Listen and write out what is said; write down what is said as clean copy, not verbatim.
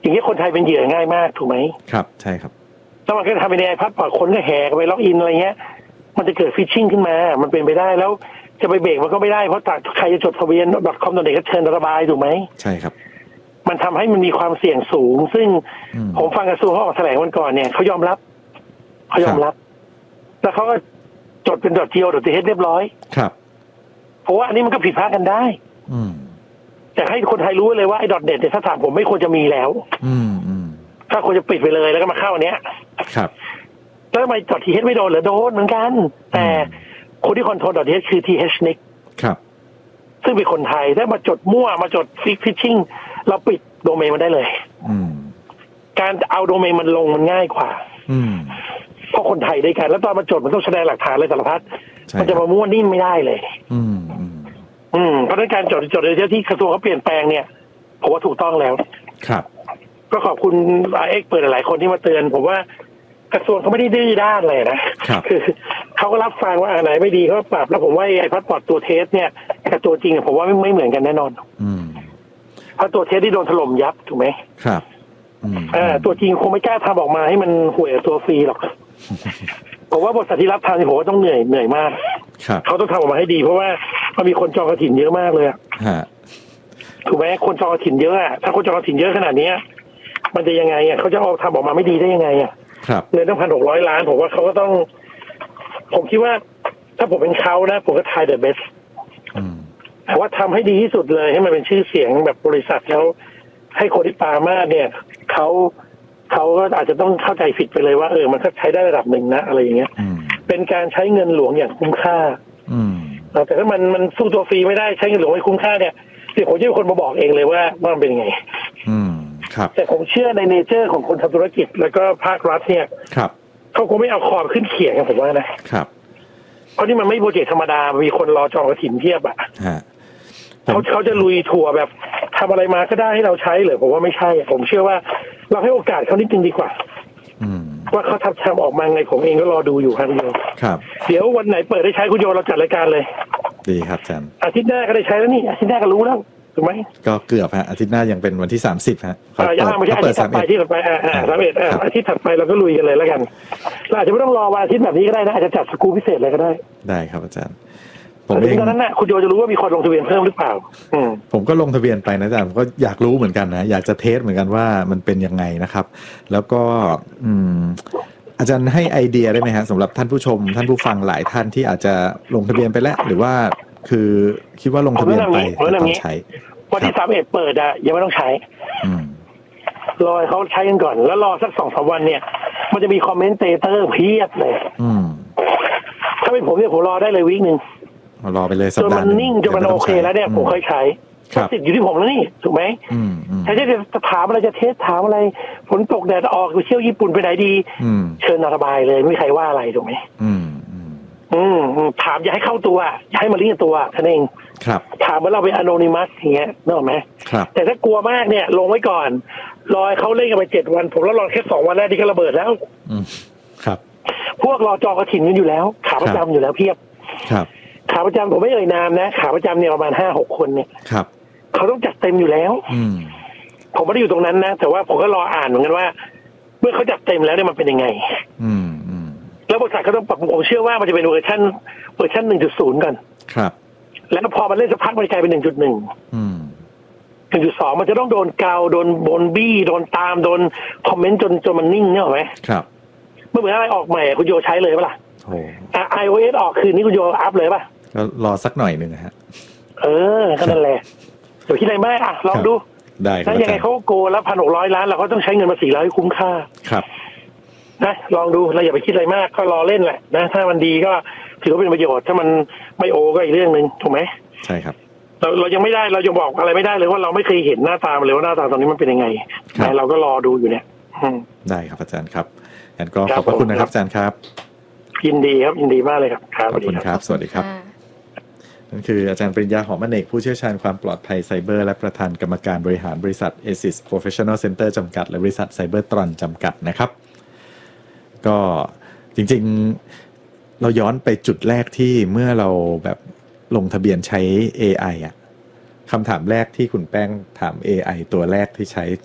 อย่างนี้คนไทยเป็นเหยื่อง่ายมากถูกไหมครับใช่ครับถ้ามันก็ทำเป็นพาสปอร์ตคนก็แห่กันไปล็อกอินอะไรเงี้ยมันจะเกิดฟิชชิ่งขึ้นมามันเป็นไปได้แล้วจะไปเบรกมันก็ไม่ได้เพราะใครจะจดทะเบียน.com.net ก็เชิญระบายถูกไหมใช่ครับมันทำให้มันมีความเสี่ยงสูงซึ่งผมฟังกระทรวงเขาออกแถลงวันก่อนเนี่ยเขายอมรับแล้วเขาก็จดเป็น.go.th เรียบร้อยครับเพราะว่าอันนี้มันก็ผิดพลาดกันได้แต่ให้คนไทยรู้เลยว่าไอ้ .net เนี่ยถ้าถามผมไม่ควรจะมีแล้วถ้าควรจะปิดไปเลยแล้วก็มาเข้าอันเนี้ยครับแล้วทำไม.th ไม่โดนหรือโดนเหมือนกันแต่คนที่คอนโทรล.th คือ thnick ครับซึ่งเป็นคนไทยถ้ามาจดมั่วมาจดฟิชชิ่งเราปิดโดเมนมันได้เลยการเอาโดเมนมันลงมันง่ายกว่าเพราะคนไทยได้กันแล้วตอนมาจดมันต้องแสดงหลักฐานอะไรสารพัดมันจะมามั่วนิ่มไม่ได้เลยเพราะฉะนั้นการจดที่กระทรวงเขาเปลี่ยนแปลงเนี่ยผมว่าถูกต้องแล้วครับก็ขอบคุณเปิดหลายคนที่มาเตือนผมว่ากระทรวงเขาไม่ได้ดื้อด้านเลยนะคือเขาก็รับฟังว่าอะไรไม่ดีเขาปรับแล้วผมว่าไอ้พาสปอร์ตตัวเทสเนี่ยกับตัวจริงผมว่าไม่เหมือนกันแน่นอนเพราะตัวเทสที่โดนถล่มยับถูกไหมครับตัวจริงคงไม่กล้าทำออกมาให้มันห่วยตัวฟรีหรอกผมว่าบริษัทที่รับทำนี่ผมว่าต้องเหนื่อยมากเขาต้องทำออกมาให้ดีเพราะว่ามันมีคนจองกฐินเยอะมากเลยถูกไหมคนจองกฐินเยอะถ้าคนจองกฐินเยอะขนาดนี้มันจะยังไงเขาจะทำออกมาไม่ดีได้ยังไงเงินตั้ง1,600 ล้านผมว่าเขาก็ต้องผมคิดว่าถ้าผมเป็นเขานะผมก็ทายเดอะเบสแต่ว่าทำให้ดีที่สุดเลยให้มันเป็นชื่อเสียงแบบบริษัทแล้วให้คนที่ปามาเนี่ยเขาก็อาจจะต้องเข้าใจผิดไปเลยว่ามันก็ใช้ได้ระดับหนึ่งนะอะไรอย่างเงี้ยเป็นการใช้เงินหลวงอย่างคุ้มค่าแต่ถ้ามันสู้ตัวฟรีไม่ได้ใช้เงินหลวงไม่คุ้มค่าเนี่ยเดี๋ยวผมจะเป็นคนมาบอกเองเลยว่ามันเป็นยังไงแต่ผมเชื่อในเนเจอร์ของคนทำธุรกิจแล้วก็ภาครัฐเนี่ยเขาคงไม่เอาคอขึ้นเขียงกันผมว่านะครับเพราะนี่มันไม่โปรเจกต์ธรรมดามีคนรอจองกฐินเทียบเขาจะลุยทัวร์แบบทำอะไรมาก็ได้ให้เราใช้เลยผมว่าไม่ใช่ผมเชื่อว่าเราให้โอกาสเขานิดนึงดีกว่าว่าเขาทำออกมาไงผมเองก็รอดูอยู่ครับคุณโยครับเดี๋ยววันไหนเปิดได้ใช้คุณโยเราจัดรายการเลยดีครับอาจารย์อาทิตย์หน้าก็ได้ใช้แล้วนี่อาทิตย์หน้าก็รู้แล้วถูกไหมก็เกือบฮะอาทิตย์หน้ายังเป็นวันที่30ฮะไม่ใช่อาทิตย์ถัดไปที่ถัดไป31อาทิตย์ถัดไปเราก็ลุยกันเลยแล้วกันเราอาจจะไม่ต้องรอวันอาทิตย์แบบนี้ก็ได้นะอาจจะจัดสกู๊ปพิเศษเลยก็ได้ได้ครับอาจารย์ผมเองตอนนั้นน่ะคุณโยจะรู้ว่ามีคนลงทะเบียนเพิ่มหรือเปล่าผมก็ลงทะเบียนไปนะอาจารย์ผมก็อยากรู้เหมือนกันนะอยากจะเทสเหมือนกันว่ามันเป็นยังไงนะครับแล้วก็อาจารย์ให้ไอเดียได้ไหมฮะสำหรับท่านผู้ชมท่านผู้ฟังหลายท่านที่อาจจะลงทะเบียนไปแล้วหรือว่าคือคิดว่าลงทะเบียนไปแต่ต้องใช้วันที่31เปิดยังไม่ต้องใช้รอเขาใช้กันก่อนแล้วรอสัก 2-3 วันเนี่ยมันจะมีคอมเมนเตเตอร์เพียบเลยถ้าเป็นผมเนี่ยผมรอได้เลยวีคนึงรอไปเลยสัปดาห์นึงจนมันนิ่งจนมันโอเคแล้วเนี่ยผมค่อยใช้ติดอยู่ที่ผมแล้วนี่ถูกไหมใช่จะถามอะไรจะเทสถามอะไรฝนตกแดดออกไปเที่ยวญี่ปุ่นไปไหนดีเชิญสบายเลยไม่มีใครว่าอะไรถูกไหมถามอย่าให้เข้าตัวอย่าให้มาลิงก์ตัวท่านเองถามว่าเราเป็นอโนนิมัสอย่างเงี้ยนึกออกไหมแต่ถ้ากลัวมากเนี่ยลงไว้ก่อนรอเขาเล่นกันไป7 วันผมรอแค่2 วันแรกที่ก็ระเบิดแล้วครับพวกรอจองกฐินกันอยู่แล้วขาประจำอยู่แล้วเพียบขาประจำผมไม่เอ่ยนามนะขาประจำเนี่ยประมาณ 5-6 คนเนี่ยเขาต้องจัดเต็มอยู่แล้วผมไม่ได้อยู่ตรงนั้นนะแต่ว่าผมก็รออ่านเหมือนกันว่าเมื่อเขาจัดเต็มแล้วเนี่ยมันเป็นยังไงแล้วบริษัทก็ต้องปรับผมเชื่อว่ามันจะเป็นเวอร์ชัน 1.0 ก่อนแล้วพอมันเล่นสักพักมันกลายเป็น 1.1 1.2 มันจะต้องโดนเกาโดนบนบี้โดนตามโดนคอมเมนต์จนมันนิ่งเนี่ยหรอไหมเมื่ออะไรออกใหม่คุณโยใช้เลยป่ะล่ะiOS ออกคืนนี้คุณโยอัพเลยป่ะก็รอสักหน่อยนึงฮะก็นั่นแหละเดี๋ยวคิดอะไรไม่ลองดูได้ครับยังไงเขาโกแล้ว1,600 ล้านเราก็ต้องใช้เงินมา400ให้คุ้มค่าครับนะลองดูเราอย่าไปคิดอะไรมากก็รอเล่นแหละนะถ้ามันดีก็ถือว่าเป็นประโยชน์ถ้ามันไม่โอก็อีกเรื่องนึงถูกไหมใช่ครับเรายังไม่ได้เรายังบอกอะไรไม่ได้เลยว่าเราไม่เคยเห็นหน้าตาเลยว่าหน้าตาตอนนี้มันเป็นยังไงเราก็รอดูอยู่เนี่ยได้ครับอาจารย์ครับงั้นก็ขอบพระคุณนะครับอาจารย์ครับยินดีครับยินดีมากเลยครับขอบคุณครับสวัสดีครับนั่นคืออาจารย์ปริญญาหอมอเนกผู้เชี่ยวชาญความปลอดภัยไซเบอร์และประธานกรรมการบริหารบริษัท ASIS Professional Center จำกัดและบริษัท Cybertron จำกัดนะครับก็จริงๆเราย้อนไปจุดแรกที่เมื่อเราแบบลงทะเบียนใช้ AI คำถามแรกที่คุณแป้งถาม AI ตัวแรกที่ใช้